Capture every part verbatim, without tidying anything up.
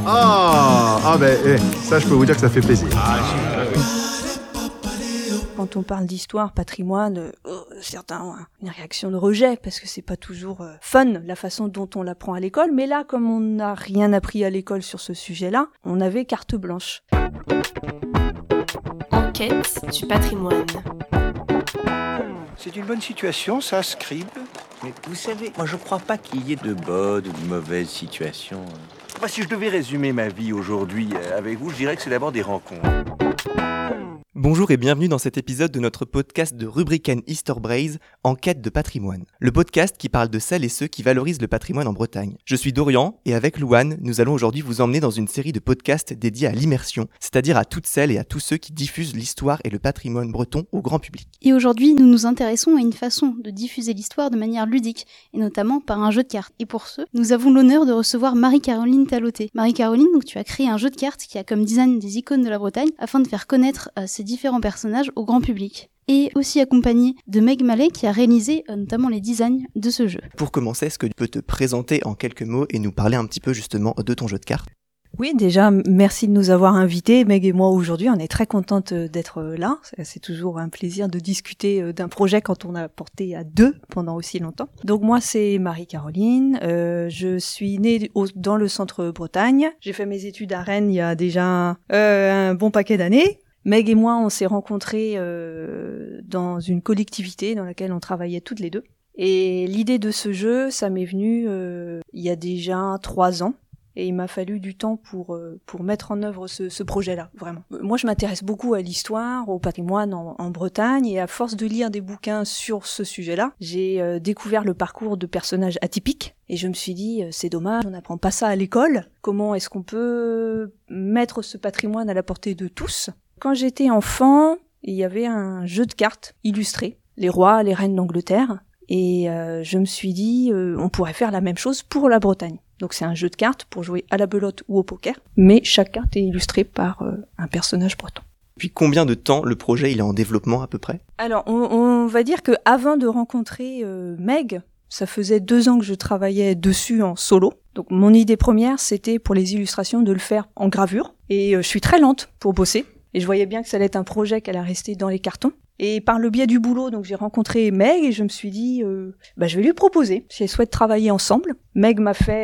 Ah, ah ben, eh, ça je peux vous dire que ça fait plaisir. Ah, Quand on parle d'histoire, patrimoine, euh, certains ont une réaction de rejet parce que c'est pas toujours euh, fun la façon dont on l'apprend à l'école. Mais là, comme on n'a rien appris à l'école sur ce sujet-là, on avait carte blanche. Enquête du patrimoine. C'est une bonne situation, ça, Scribe. Mais vous savez, moi je crois pas qu'il y ait de bonnes ou de mauvaises situations. Moi, si je devais résumer ma vie aujourd'hui avec vous, je dirais que c'est d'abord des rencontres. Bonjour et bienvenue dans cet épisode de notre podcast de Rubriken Historbraze, Enquête de patrimoine. Le podcast qui parle de celles et ceux qui valorisent le patrimoine en Bretagne. Je suis Dorian et avec Louane, nous allons aujourd'hui vous emmener dans une série de podcasts dédiés à l'immersion, c'est-à-dire à toutes celles et à tous ceux qui diffusent l'histoire et le patrimoine breton au grand public. Et aujourd'hui, nous nous intéressons à une façon de diffuser l'histoire de manière ludique, et notamment par un jeu de cartes. Et pour ce, nous avons l'honneur de recevoir Marie-Caroline Taloté. Marie-Caroline, donc tu as créé un jeu de cartes qui a comme design des icônes de la Bretagne afin de faire connaître euh, ces différents personnages au grand public. Et aussi accompagné de Meg Mallet qui a réalisé euh, notamment les designs de ce jeu. Pour commencer, est-ce que tu peux te présenter en quelques mots et nous parler un petit peu justement de ton jeu de cartes ? Oui, déjà, merci de nous avoir invités, Meg et moi, aujourd'hui. On est très contente d'être là. C'est toujours un plaisir de discuter d'un projet quand on a porté à deux pendant aussi longtemps. Donc moi, c'est Marie-Caroline. Euh, je suis née au, dans le centre Bretagne. J'ai fait mes études à Rennes il y a déjà euh, un bon paquet d'années. Meg et moi, on s'est rencontrés euh, dans une collectivité dans laquelle on travaillait toutes les deux. Et l'idée de ce jeu, ça m'est venu euh, il y a déjà trois ans. Et il m'a fallu du temps pour euh, pour mettre en œuvre ce, ce projet-là, vraiment. Moi, je m'intéresse beaucoup à l'histoire, au patrimoine en, en Bretagne, et à force de lire des bouquins sur ce sujet-là, j'ai euh, découvert le parcours de personnages atypiques, et je me suis dit, euh, c'est dommage, on n'apprend pas ça à l'école. Comment est-ce qu'on peut mettre ce patrimoine à la portée de tous ? Quand j'étais enfant, il y avait un jeu de cartes illustré, les rois, les reines d'Angleterre, et euh, je me suis dit, euh, on pourrait faire la même chose pour la Bretagne. Donc c'est un jeu de cartes pour jouer à la belote ou au poker, mais chaque carte est illustrée par euh, un personnage breton. Depuis combien de temps le projet il est en développement à peu près ? Alors on, on va dire que avant de rencontrer euh, Meg, ça faisait deux ans que je travaillais dessus en solo. Donc mon idée première c'était pour les illustrations de le faire en gravure, et euh, je suis très lente pour bosser, et je voyais bien que ça allait être un projet qui allait rester dans les cartons. Et par le biais du boulot, donc j'ai rencontré Meg et je me suis dit, euh, bah je vais lui proposer si elle souhaite travailler ensemble. Meg m'a fait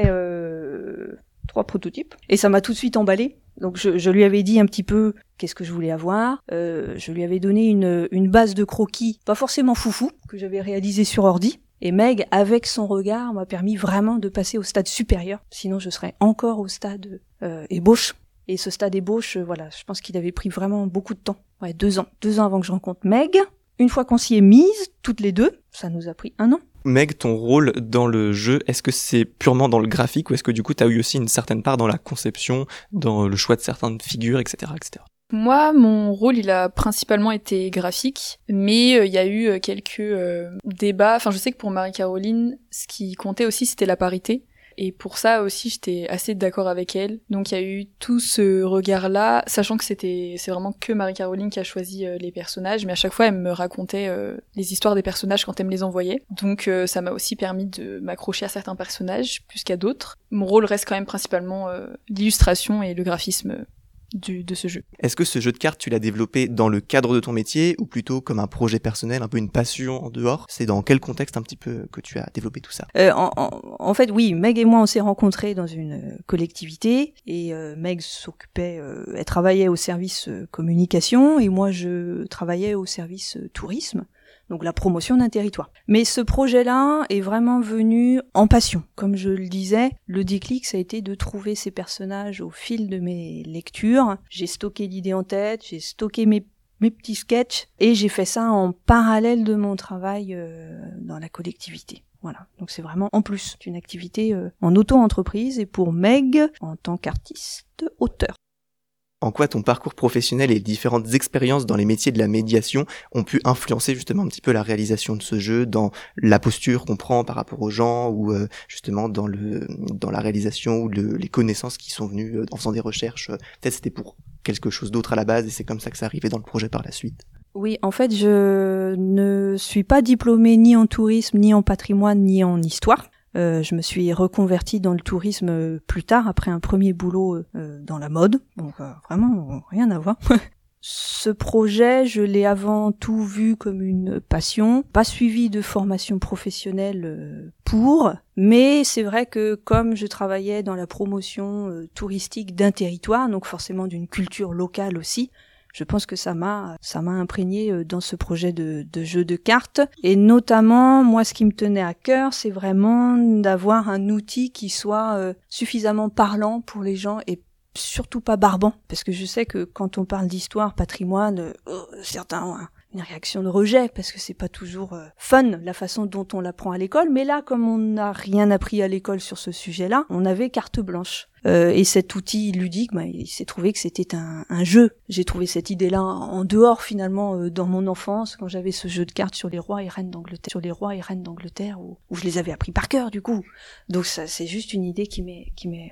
euh, trois prototypes et ça m'a tout de suite emballé. Donc je, je lui avais dit un petit peu qu'est-ce que je voulais avoir. Euh, je lui avais donné une, une base de croquis, pas forcément foufou, que j'avais réalisé sur ordi. Et Meg, avec son regard, m'a permis vraiment de passer au stade supérieur. Sinon, je serais encore au stade euh, ébauche. Et ce stade ébauche, euh, voilà, je pense qu'il avait pris vraiment beaucoup de temps. Ouais, deux ans. Deux ans avant que je rencontre Meg. Une fois qu'on s'y est mise, toutes les deux, ça nous a pris un an. Meg, ton rôle dans le jeu, est-ce que c'est purement dans le graphique ou est-ce que du coup tu as eu aussi une certaine part dans la conception, dans le choix de certaines figures, et cetera, et cetera. Moi, mon rôle, il a principalement été graphique, mais il euh, y a eu euh, quelques euh, débats. Enfin, je sais que pour Marie-Caroline, ce qui comptait aussi, c'était la parité. Et pour ça aussi, j'étais assez d'accord avec elle. Donc il y a eu tout ce regard-là, sachant que c'était c'est vraiment que Marie-Caroline qui a choisi euh, les personnages, mais à chaque fois, elle me racontait euh, les histoires des personnages quand elle me les envoyait. Donc euh, ça m'a aussi permis de m'accrocher à certains personnages plus qu'à d'autres. Mon rôle reste quand même principalement euh, l'illustration et le graphisme euh, Du, de ce jeu. Est-ce que ce jeu de cartes, tu l'as développé dans le cadre de ton métier ou plutôt comme un projet personnel, un peu une passion en dehors ? C'est dans quel contexte un petit peu que tu as développé tout ça ? euh, en, en, en fait, oui, Meg et moi, on s'est rencontrés dans une collectivité et euh, Meg s'occupait, euh, elle travaillait au service euh, communication et moi, je travaillais au service euh, tourisme. Donc la promotion d'un territoire. Mais ce projet-là est vraiment venu en passion. Comme je le disais, le déclic, ça a été de trouver ces personnages au fil de mes lectures. J'ai stocké l'idée en tête, j'ai stocké mes, mes petits sketchs, et j'ai fait ça en parallèle de mon travail euh, dans la collectivité. Voilà, donc c'est vraiment en plus une activité euh, en auto-entreprise et pour Meg en tant qu'artiste auteur. En quoi ton parcours professionnel et les différentes expériences dans les métiers de la médiation ont pu influencer justement un petit peu la réalisation de ce jeu, dans la posture qu'on prend par rapport aux gens ou euh, justement dans le dans la réalisation ou le, les connaissances qui sont venues euh, en faisant des recherches. Euh, peut-être c'était pour quelque chose d'autre à la base et c'est comme ça que ça arrivait dans le projet par la suite. Oui, en fait, je ne suis pas diplômée ni en tourisme, ni en patrimoine, ni en histoire. Euh, je me suis reconvertie dans le tourisme euh, plus tard, après un premier boulot euh, dans la mode. Donc euh, vraiment, rien à voir. Ce projet, je l'ai avant tout vu comme une passion, pas suivi de formation professionnelle pour, mais c'est vrai que comme je travaillais dans la promotion touristique d'un territoire, donc forcément d'une culture locale aussi, je pense que ça m'a ça m'a imprégné dans ce projet de, de jeu de cartes. Et notamment, moi, ce qui me tenait à cœur, c'est vraiment d'avoir un outil qui soit suffisamment parlant pour les gens et surtout pas barbant, parce que je sais que quand on parle d'histoire, patrimoine, euh, certains ont une réaction de rejet, parce que c'est pas toujours euh, fun la façon dont on l'apprend à l'école, mais là, comme on n'a rien appris à l'école sur ce sujet-là, on avait carte blanche. Euh, et cet outil ludique, bah, il s'est trouvé que c'était un, un jeu. J'ai trouvé cette idée-là en dehors, finalement, euh, dans mon enfance, quand j'avais ce jeu de cartes sur les rois et reines d'Angleterre, sur les rois et reines d'Angleterre, où, où je les avais appris par cœur, du coup. Donc ça, c'est juste une idée qui m'est, qui m'est